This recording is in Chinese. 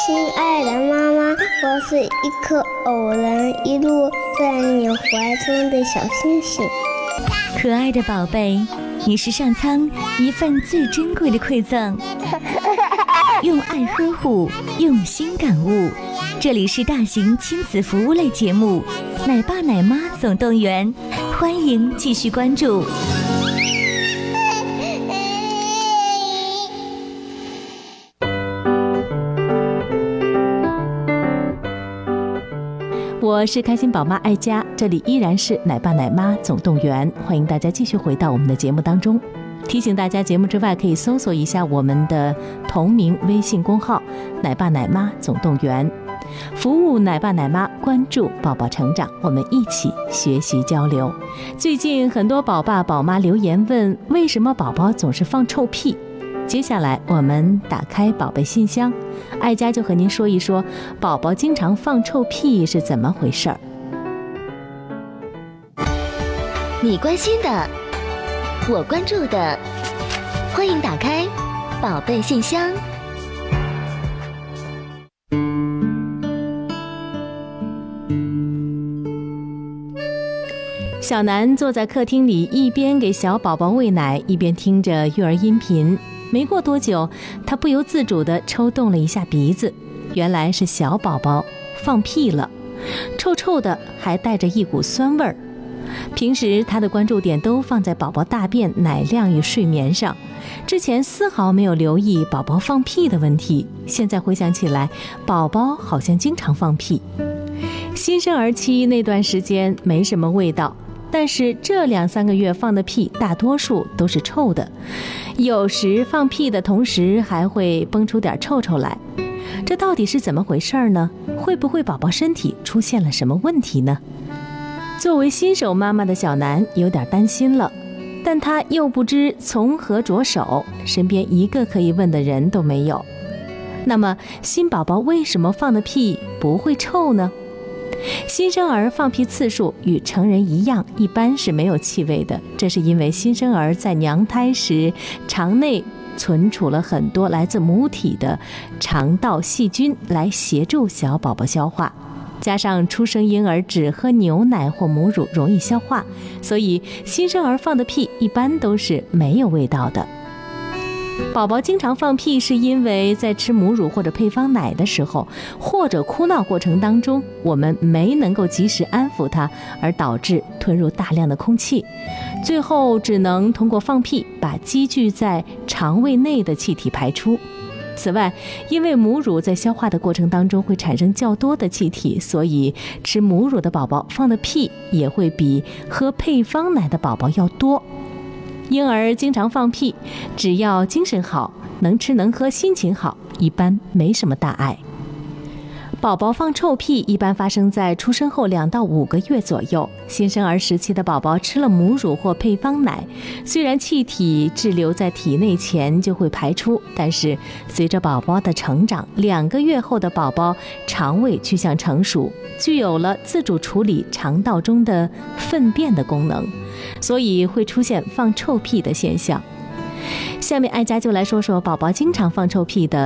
亲爱的妈妈，我是一颗偶然一路在你怀中的小星星。 可爱的宝贝，你是上苍一份最珍贵的馈赠。用爱呵护，用心感悟。这里是大型亲子服务类节目《奶爸奶妈总动员》，欢迎继续关注。 我是开心宝妈爱家，这里依然是奶爸奶妈总动员，欢迎大家继续回到我们的节目当中。提醒大家，节目之外可以搜索一下我们的同名微信公号奶爸奶妈总动员，服务奶爸奶妈，关注宝宝成长，我们一起学习交流。最近很多宝爸宝妈留言问，为什么宝宝总是放臭屁？接下来我们打开宝贝信箱，爱家就和您说一说宝宝经常放臭屁是怎么回事儿。 你关心的，我关注的，欢迎打开宝贝信箱。 小南坐在客厅里，一边给小宝宝喂奶，一边听着育儿音频。没过多久，他不由自主地抽动了一下鼻子，原来是小宝宝放屁了，臭臭的，还带着一股酸味儿。平时他的关注点都放在宝宝大便、奶量与睡眠上，之前丝毫没有留意宝宝放屁的问题。现在回想起来，宝宝好像经常放屁。新生儿期那段时间没什么味道，但是这2-3个月放的屁大多数都是臭的，有时放屁的同时还会蹦出点臭臭来。这到底是怎么回事呢？会不会宝宝身体出现了什么问题呢？作为新手妈妈的小南有点担心了，但她又不知从何着手，身边一个可以问的人都没有。那么新宝宝为什么放的屁不会臭呢？新生儿放屁次数与成人一样，一般是没有气味的，这是因为新生儿在娘胎时肠内存储了很多来自母体的肠道细菌来协助小宝宝消化，加上出生婴儿只喝牛奶或母乳容易消化，所以新生儿放的屁一般都是没有味道的。宝宝经常放屁是因为在吃母乳或者配方奶的时候，或者哭闹过程当中，我们没能够及时安抚它，而导致吞入大量的空气，最后只能通过放屁把积聚在肠胃内的气体排出。此外，因为母乳在消化的过程当中会产生较多的气体，所以吃母乳的宝宝放的屁也会比喝配方奶的宝宝要多。婴儿经常放屁，只要精神好，能吃能喝，心情好，一般没什么大碍。宝宝放臭屁一般发生在出生后2到5个月左右。新生儿时期的宝宝吃了母乳或配方奶，虽然气体滞留在体内前就会排出，但是随着宝宝的成长，2个月后的宝宝肠胃趋向成熟，具有了自主处理肠道中的粪便的功能，所以会出现放臭屁的现象。下面爱家就来说说宝宝经常放臭屁的